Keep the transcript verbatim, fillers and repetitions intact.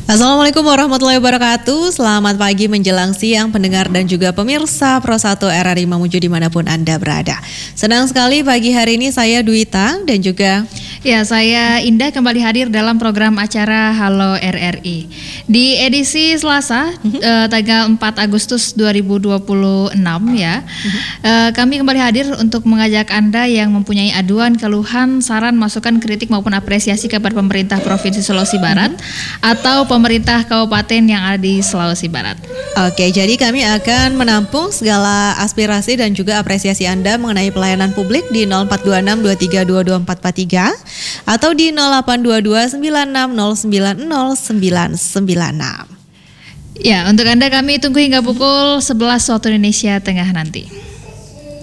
Assalamualaikum warahmatullahi wabarakatuh. Selamat pagi menjelang siang pendengar dan juga pemirsa Pro satu R R I Mamuju dimanapun Anda berada. Senang sekali pagi hari ini saya Duita dan juga Ya, saya Indah kembali hadir dalam program acara Halo R R I. Di edisi Selasa, mm-hmm. eh, tanggal empat Agustus dua ribu dua puluh enam ya, mm-hmm. eh, kami kembali hadir untuk mengajak Anda yang mempunyai aduan, keluhan, saran, masukan, kritik maupun apresiasi kepada pemerintah Provinsi Sulawesi Barat mm-hmm. atau pemerintah kabupaten yang ada di Sulawesi Barat. Oke, jadi kami akan menampung segala aspirasi dan juga apresiasi Anda mengenai pelayanan publik di nol empat dua enam dua tiga dua dua empat empat tiga atau di nol delapan dua dua sembilan enam nol sembilan nol sembilan sembilan enam. Ya, untuk Anda kami tunggu hingga pukul sebelas waktu Indonesia Tengah nanti.